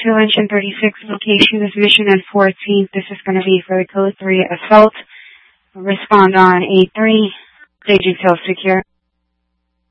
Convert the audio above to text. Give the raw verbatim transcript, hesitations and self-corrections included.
to Engine thirty-six, location is Mission and fourteenth. This is going to be for the Code three assault. Respond on eight three. Staging self secure.